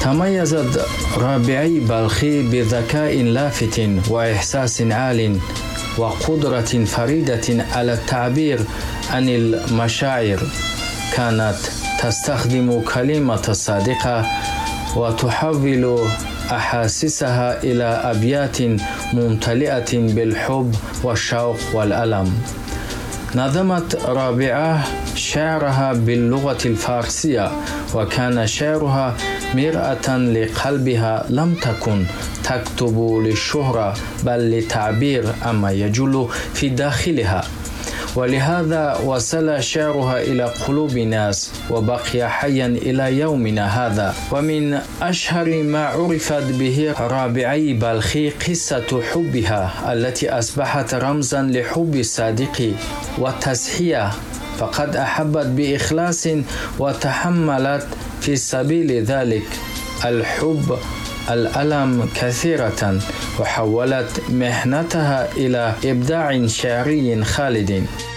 تميزت رابعي بلخي بذكاء لافت وإحساس عال وقدرة فريدة على التعبير عن المشاعر. كانت تستخدم كلمة صادقة وتحول أحاسيسها إلى أبيات ممتلئة بالحب والشوق والألم. نظمت رابعة شعرها باللغة الفارسية، وكان شعرها مرآة لقلبها، لم تكن تكتب للشهرة بل للتعبير عما يجول في داخلها، ولهذا وصل شعرها إلى قلوب الناس وبقي حيا إلى يومنا هذا. ومن أشهر ما عرفت به رابعي بلخي قصة حبها التي أصبحت رمزا لحب الصادق والتضحية، فقد أحبت بإخلاص وتحملت في سبيل ذلك الحب الألم كثيرة، وحولت محنتها إلى إبداع شعري خالد.